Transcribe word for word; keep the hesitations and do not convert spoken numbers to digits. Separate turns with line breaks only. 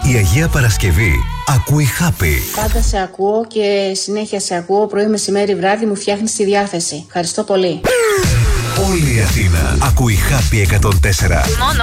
Η Αγία Παρασκευή ακούει Happy.
Πάντα σε ακούω και συνέχεια σε ακούω. Πρωί, μεσημέρι, βράδυ μου φτιάχνεις τη διάθεση. Ευχαριστώ πολύ.
Όλη η Αθήνα ακούει Happy εκατόν τέσσερα.
Μόνο